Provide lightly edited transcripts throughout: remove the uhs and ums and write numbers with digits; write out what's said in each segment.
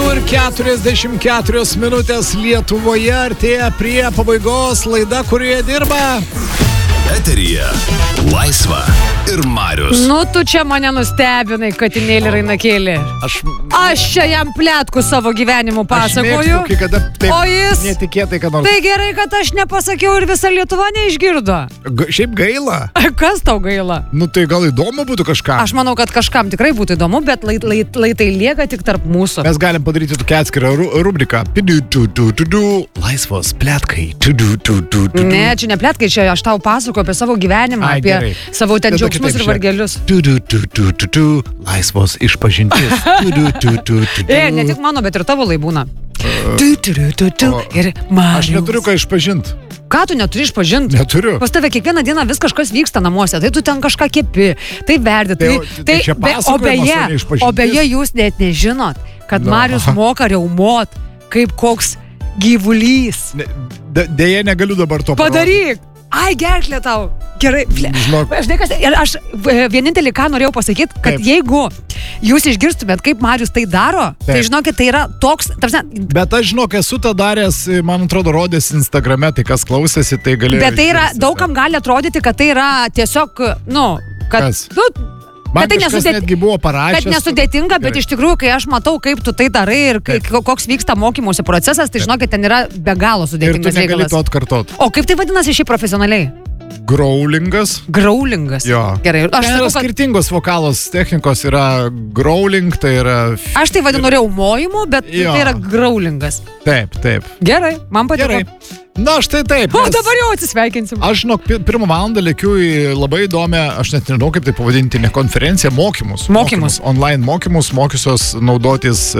7:44 minutės Lietuvoje artėja prie pabaigos laida, kurioje dirba Eteryje Laisva ir Marius. Nu, tu čia mane nustebinai, katinėlį Rainakėlį. Aš čia jam plėtkų savo gyvenimu pasakoju. Aš mėgstu, kai kada taip o jis netikėtai, kad nors. Tai gerai, kad aš nepasakiau ir visa Lietuva neišgirdo. Šiaip gaila. Kas tau gaila? Nu, tai gal įdomu būtų kažkam. Aš manau, kad kažkam tikrai būtų įdomu, bet laitai lieka tik tarp mūsų. Mes galim padaryti tokią atskirą rubriką. Laisvos plėtkai. Ne, čia ne plėtkai, čia aš tau pasakoju apie savo gyvenimą, Ai, apie gerai. savo ten džiaugsmus ir vargelius. Laisvos išpažintis. Ne tik mano, bet ir tavo lai būna. Ir Aš neturiu ką išpažinti. Ką tu neturi išpažinti? Neturiu. Pas tave kiekvieną dieną vis kažkas vyksta namuose, tai tu ten kažką kepi, tai verdi, Tai čia pasakojimas, o ne išpažintis. o beje, jūs net nežinot, kad Marius moka riaumot kaip koks gyvulys. Deja, negaliu dabar to Padaryk! Ai, gerklė tau. Gerai. Žinok. Aš vienintelį ką norėjau pasakyti, kad Taip. jeigu jūs išgirstumėt, kaip Marius tai daro, tai žinokit, tai yra toks... Bet aš žinok, esu tą daręs, man atrodo, rodės Instagrame, tai kas klausėsi, tai galėjo... Bet tai yra, daugam gali atrodyti, kad tai yra tiesiog, kad... Kas? Bet tai netgi buvo parašęs. Kad nesudėtinga, bet iš tikrųjų, kai aš matau, kaip tu tai darai ir koks vyksta mokymosi procesas, tai žinokit, ten yra be galo sudėtingas reikalas. Ir tu negali to atkartot. O kaip tai vadinasi šiaip profesionaliai? Growlingas. Growlingas. Jo. Gerai. Aš sakau, kad skirtingos vokalos technikos yra growling, tai yra... Aš tai vadinu riaumojimu, bet tai yra growlingas. Taip. Gerai, man patiko. Gerai. Na, štai taip. O dabar jau atsisveikinsim. Aš žinok, pirmą valandą lėkiu į labai įdomią, aš net nežinau kaip tai pavadinti, ne konferenciją, mokymus. Online mokymus, mokysios naudotis...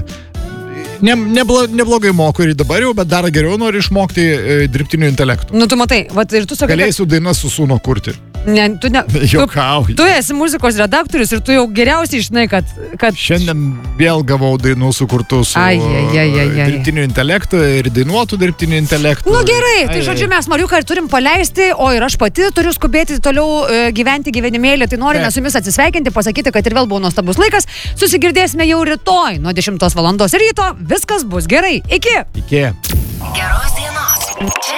Neblogai moku ir dabar jau, bet dar geriau noriu išmokti dirbtinių intelektų. Nu, tu matai, ir tu sakai... Galėsiu dainas su sūno kurti. Ne, tu ne... Juokauju. Tu esi muzikos redaktorius ir tu jau geriausiai žinai, kad... Šiandien vėl gavau dainų sukurtų su dirbtiniu intelektu ir dainuotų dirbtiniu intelektu. Nu gerai, tai žodžiu, mes Mariuką ir turim paleisti, o ir aš pati turiu skubėti toliau gyventi gyvenimėlį. Tai norime su jumis atsisveikinti, pasakyti, kad ir vėl buvo nuostabus laikas. Susigirdėsime jau rytoj nuo 10 valandos ryto. Viskas bus gerai. Iki. Iki. Geros dienos. Čia